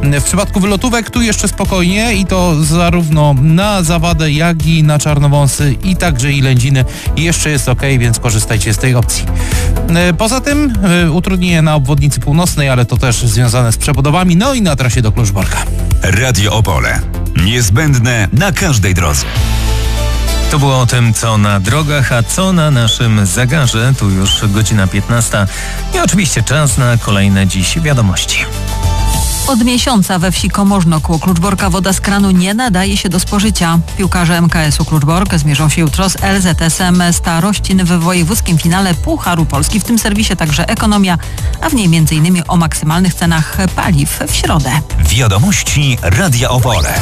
W przypadku wylotówek tu jeszcze spokojnie i to zarówno na Zawadę, jak i na Czarnowąsy i także i Lędziny jeszcze jest ok, więc korzystajcie z tej opcji. Poza tym utrudnienie na obwodnicy północnej, ale to też związane z przebudowami, no i na trasie do Kluczborka. Radio Opole. Niezbędne na każdej drodze. To było o tym, co na drogach, a co na naszym zegarze. Tu już godzina 15 i oczywiście czas na kolejne dziś wiadomości. Od miesiąca we wsi Komorzno koło Kluczborka woda z kranu nie nadaje się do spożycia. Piłkarze MKS-u Kluczbork zmierzą się jutro z LZS-em Starościn w wojewódzkim finale Pucharu Polski. W tym serwisie także ekonomia, a w niej m.in. o maksymalnych cenach paliw w środę. Wiadomości Radia Opole.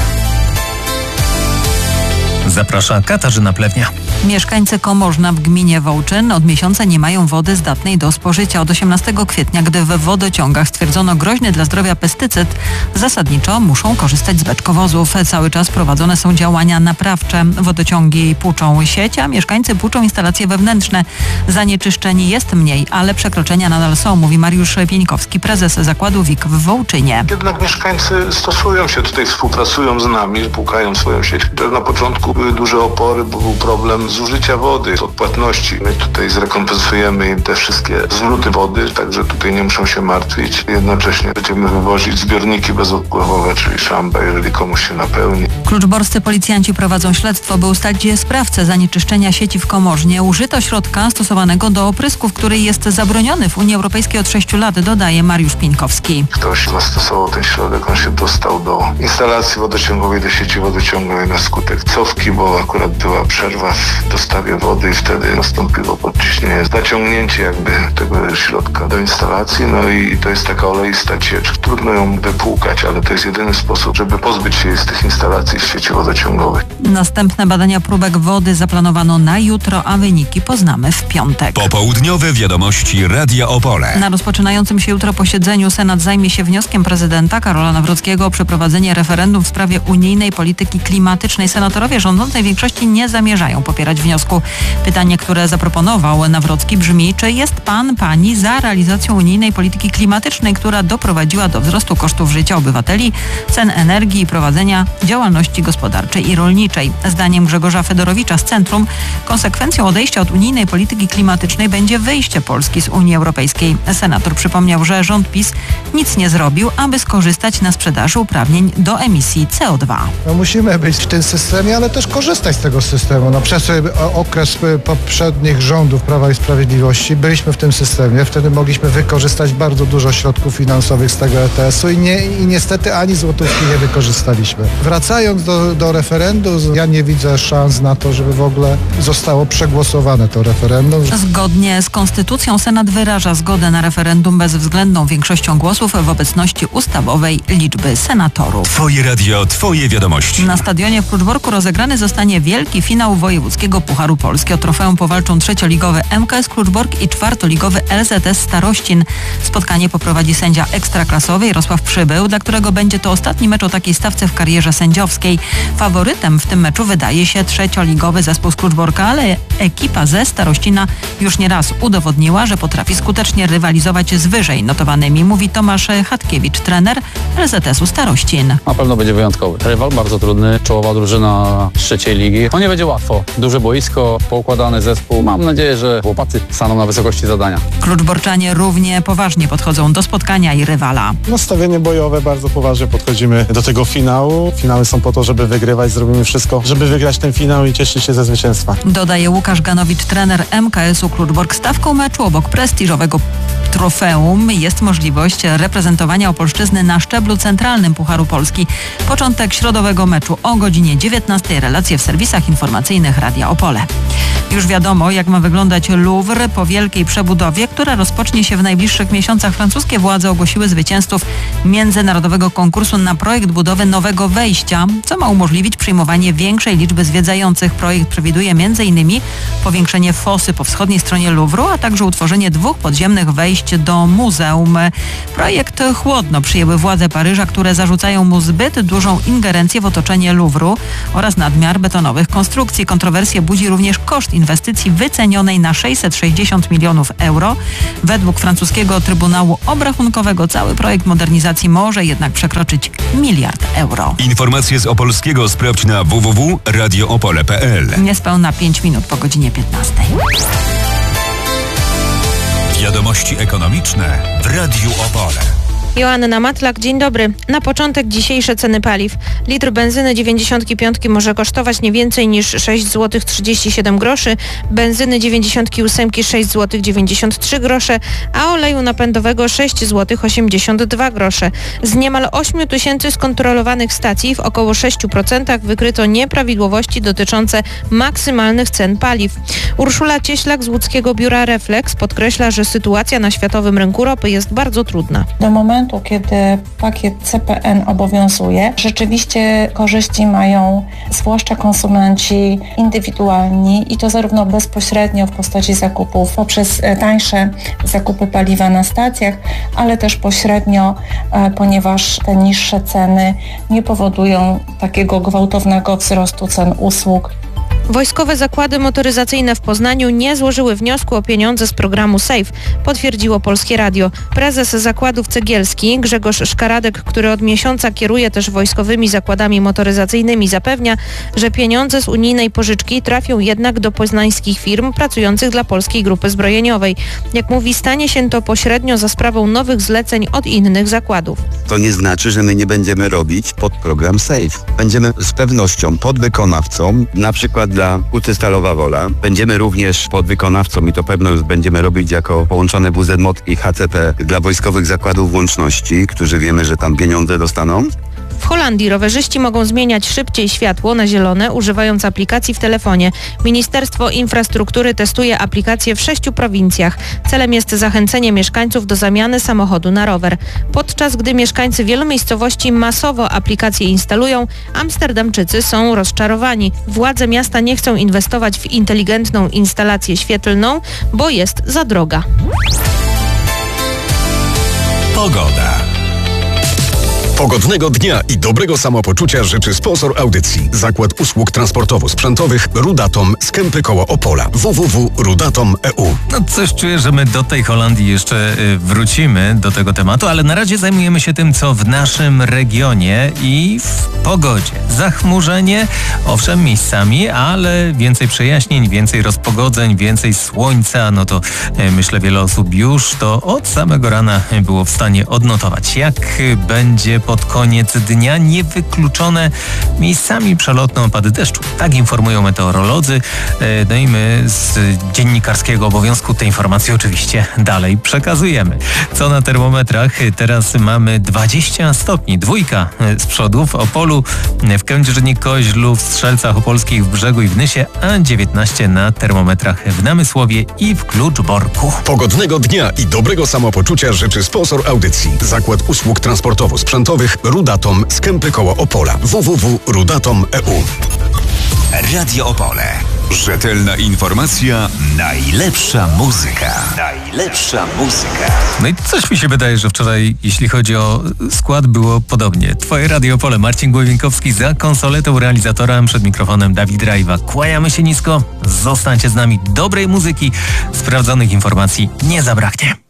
Zaprasza Katarzyna Plewnia. Mieszkańcy Komorzna w gminie Wołczyn od miesiąca nie mają wody zdatnej do spożycia. Od 18 kwietnia, gdy w wodociągach stwierdzono groźny dla zdrowia pestycyd, zasadniczo muszą korzystać z beczkowozów. Cały czas prowadzone są działania naprawcze. Wodociągi płuczą sieć, a mieszkańcy płuczą instalacje wewnętrzne. Zanieczyszczeń jest mniej, ale przekroczenia nadal są, mówi Mariusz Pieńkowski, prezes zakładu WIK w Wołczynie. Jednak mieszkańcy stosują się tutaj, współpracują z nami, pukają swoją sieć. Na początku były duże opory, bo był problem zużycia wody, odpłatności. My tutaj zrekompensujemy im te wszystkie zwroty wody, także tutaj nie muszą się martwić. Jednocześnie będziemy wywozić zbiorniki bezodpływowe, czyli szamba, jeżeli komuś się napełni. Kluczborscy policjanci prowadzą śledztwo, by ustalić sprawcę zanieczyszczenia sieci w Komorznie. Użyto środka stosowanego do oprysków, który jest zabroniony w Unii Europejskiej od 6 lat, dodaje Mariusz Pieńkowski. Ktoś zastosował ten środek, on się dostał do instalacji wodociągowej, do sieci wodociągowej na skutek cofki, bo akurat była przerwa w dostawie wody i wtedy nastąpiło podciśnienie, zaciągnięcie jakby tego środka do instalacji, no i to jest taka oleista ciecz. Trudno ją wypłukać, ale to jest jedyny sposób, żeby pozbyć się z tych instalacji w sieci wodociągowej. Następne badania próbek wody zaplanowano na jutro, a wyniki poznamy w piątek. Popołudniowe wiadomości Radia Opole. Na rozpoczynającym się jutro posiedzeniu Senat zajmie się wnioskiem prezydenta Karola Nawrockiego o przeprowadzenie referendum w sprawie unijnej polityki klimatycznej. Senatorowie rządzącej większości nie zamierzają popierać wniosku. Pytanie, które zaproponował Nawrocki brzmi, czy jest pani za realizacją unijnej polityki klimatycznej, która doprowadziła do wzrostu kosztów życia obywateli, cen energii i prowadzenia działalności gospodarczej i rolniczej. Zdaniem Grzegorza Fedorowicza z Centrum konsekwencją odejścia od unijnej polityki klimatycznej będzie wyjście Polski z Unii Europejskiej. Senator przypomniał, że rząd PiS nic nie zrobił, aby skorzystać na sprzedaży uprawnień do emisji CO2. Musimy być w tym systemie, ale też korzystać z tego systemu. Przez okres poprzednich rządów Prawa i Sprawiedliwości byliśmy w tym systemie. Wtedy mogliśmy wykorzystać bardzo dużo środków finansowych z tego ETS-u i niestety ani złotówki nie wykorzystaliśmy. Wracając do referendum, ja nie widzę szans na to, żeby w ogóle zostało przegłosowane to referendum. Zgodnie z Konstytucją Senat wyraża zgodę na referendum bezwzględną większością głosów w obecności ustawowej liczby senatorów. Twoje radio, twoje wiadomości. Na stadionie w Kluczborku rozegrany zostanie wielki finał wojewódzkiego Pucharu Polski. O trofeum powalczą trzecioligowy MKS Kluczbork i czwartoligowy LZS Starościn. Spotkanie poprowadzi sędzia ekstraklasowy Jarosław Przybył, dla którego będzie to ostatni mecz o takiej stawce w karierze sędziowskiej. Faworytem w tym meczu wydaje się trzecioligowy zespół z Kluczborka, ale ekipa ze Starościna już nieraz udowodniła, że potrafi skutecznie rywalizować z wyżej notowanymi, mówi Tomasz Chatkiewicz, trener LZS-u Starościn. Na pewno będzie wyjątkowy. Rywal bardzo trudny, czołowa drużyna z trzeciej ligi. No nie będzie łatwo. Duże boisko, poukładany zespół. Mam nadzieję, że chłopacy staną na wysokości zadania. Kluczborczanie równie poważnie podchodzą do spotkania i rywala. Nastawienie bojowe, bardzo poważnie podchodzimy do tego finału. Finały są po to, żeby wygrywać. Zrobimy wszystko, żeby wygrać ten finał i cieszyć się ze zwycięstwa. Dodaje Łukasz Ganowicz, trener MKS-u Kluczbork. Stawką meczu obok prestiżowego trofeum jest możliwość reprezentowania Opolszczyzny na szczeblu centralnym Pucharu Polski. Początek środowego meczu o godzinie 19:00. Relacje w serwisach informacyjnych Radia Opole. Już wiadomo, jak ma wyglądać Louvre po wielkiej przebudowie, która rozpocznie się w najbliższych miesiącach. Francuskie władze ogłosiły zwycięzców międzynarodowego konkursu na projekt budowy nowego wejścia, co ma umożliwić przyjmowanie większej liczby zwiedzających. Projekt przewiduje m.in. powiększenie fosy po wschodniej stronie Louvru, a także utworzenie 2 podziemnych wejść do muzeum. Projekt chłodno przyjęły władze Paryża, które zarzucają mu zbyt dużą ingerencję w otoczenie Louvru oraz nadmiar betonowych konstrukcji. Kontrowersje kontrowersje budzi również koszt inwestycji wycenionej na 660 milionów euro. Według francuskiego Trybunału Obrachunkowego cały projekt modernizacji może jednak przekroczyć 1 miliard euro. Informacje z Opolskiego sprawdź na www.radioopole.pl. Niespełna 5 minut po godzinie 15. Wiadomości ekonomiczne w Radiu Opole. Joanna Matlak, dzień dobry. Na początek dzisiejsze ceny paliw. Litr benzyny 95 może kosztować nie więcej niż 6 zł 37 groszy, benzyny 98 6 zł 93 grosze, a oleju napędowego 6 zł 82 grosze. Z niemal 8 tysięcy skontrolowanych stacji w około 6% wykryto nieprawidłowości dotyczące maksymalnych cen paliw. Urszula Cieślak z łódzkiego biura Reflex podkreśla, że sytuacja na światowym rynku ropy jest bardzo trudna. Do momentu, kiedy pakiet CPN obowiązuje, rzeczywiście korzyści mają zwłaszcza konsumenci indywidualni i to zarówno bezpośrednio w postaci zakupów poprzez tańsze zakupy paliwa na stacjach, ale też pośrednio, ponieważ te niższe ceny nie powodują takiego gwałtownego wzrostu cen usług. Wojskowe zakłady motoryzacyjne w Poznaniu nie złożyły wniosku o pieniądze z programu SAFE, potwierdziło Polskie Radio. Prezes Zakładów Cegielski Grzegorz Szkaradek, który od miesiąca kieruje też wojskowymi zakładami motoryzacyjnymi, zapewnia, że pieniądze z unijnej pożyczki trafią jednak do poznańskich firm pracujących dla Polskiej Grupy Zbrojeniowej. Jak mówi, stanie się to pośrednio za sprawą nowych zleceń od innych zakładów. To nie znaczy, że my nie będziemy robić pod program SAFE. Będziemy z pewnością podwykonawcą, na przykład dla Huty Stalowa Wola. Będziemy również podwykonawcą i to pewno już będziemy robić jako połączone WZMOT i HCP dla Wojskowych Zakładów Łączności, którzy wiemy, że tam pieniądze dostaną. W Holandii rowerzyści mogą zmieniać szybciej światło na zielone, używając aplikacji w telefonie. Ministerstwo Infrastruktury testuje aplikację w 6 prowincjach. Celem jest zachęcenie mieszkańców do zamiany samochodu na rower. Podczas gdy mieszkańcy wielu miejscowości masowo aplikację instalują, Amsterdamczycy są rozczarowani. Władze miasta nie chcą inwestować w inteligentną instalację świetlną, bo jest za droga. Pogoda. Pogodnego dnia i dobrego samopoczucia życzy sponsor audycji. Zakład Usług Transportowo-Sprzętowych Rudatom z Kępy koło Opola. www.rudatom.eu. No coś czuję, że my do tej Holandii jeszcze wrócimy do tego tematu, ale na razie zajmujemy się tym, co w naszym regionie i w pogodzie. Zachmurzenie, owszem, miejscami, ale więcej przejaśnień, więcej rozpogodzeń, więcej słońca, no to myślę wiele osób już to od samego rana było w stanie odnotować. Jak będzie pod koniec dnia, niewykluczone miejscami przelotne opady deszczu. Tak informują meteorolodzy. No i my z dziennikarskiego obowiązku te informacje oczywiście dalej przekazujemy. Co na termometrach? Teraz mamy 20 stopni. 2 z przodu w Opolu, w Kędzierzynie-Koźlu, w Strzelcach Opolskich, w Brzegu i w Nysie, a 19 na termometrach w Namysłowie i w Kluczborku. Pogodnego dnia i dobrego samopoczucia życzy sponsor audycji. Zakład Usług Transportowo-Sprzętowych Rudatom z Kępy koło Opola. www.rudatom.eu. Radio Opole. Rzetelna informacja, najlepsza muzyka. Najlepsza muzyka. No i coś mi się wydaje, że wczoraj, jeśli chodzi o skład, było podobnie. Twoje Radio Opole, Marcin Głowienkowski za konsoletą, realizatorem, przed mikrofonem Dawid Rajwa. Kłaniamy się nisko, zostańcie z nami, dobrej muzyki, sprawdzonych informacji nie zabraknie.